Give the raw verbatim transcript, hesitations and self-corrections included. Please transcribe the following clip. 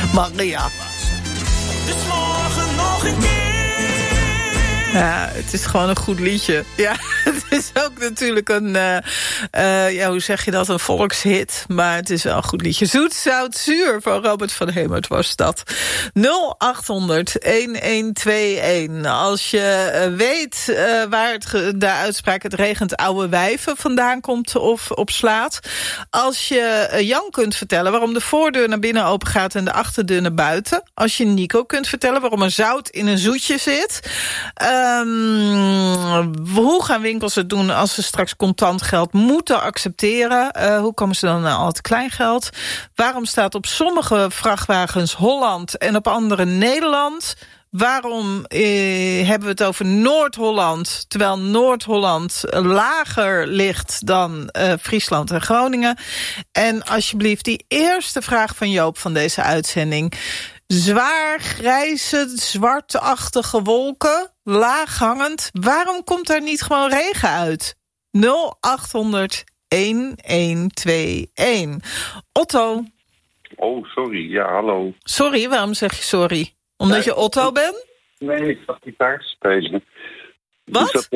Maria. Dus morgen nog een keer. Ja, het is gewoon een goed liedje. Ja, het is ook natuurlijk een, uh, uh, ja, hoe zeg je dat, een volkshit. Maar het is wel een goed liedje. Zoet, zout, zuur van Robert van Hemert was dat. nul acht honderd een twee een. Als je uh, weet uh, waar het, de uitspraak het regent oude wijven vandaan komt of op slaat. Als je uh, Jan kunt vertellen waarom de voordeur naar binnen open gaat en de achterdeur naar buiten. Als je Nico kunt vertellen waarom er zout in een zoetje zit. Uh, Um, hoe gaan winkels het doen als ze straks contant geld moeten accepteren? Uh, hoe komen ze dan naar al het kleingeld? Waarom staat op sommige vrachtwagens Holland en op andere Nederland? Waarom eh, hebben we het over Noord-Holland, terwijl Noord-Holland lager ligt dan uh, Friesland en Groningen? En alsjeblieft die eerste vraag van Joop van deze uitzending. Zwaar, grijze, zwartachtige wolken, laaghangend. Waarom komt daar niet gewoon regen uit? nul acht honderd een twee een. Otto. Oh, sorry. Ja, hallo. Sorry, waarom zeg je sorry? Omdat nee, je Otto bent? Nee, ik zat gitaar te spelen. Wat? Dus dat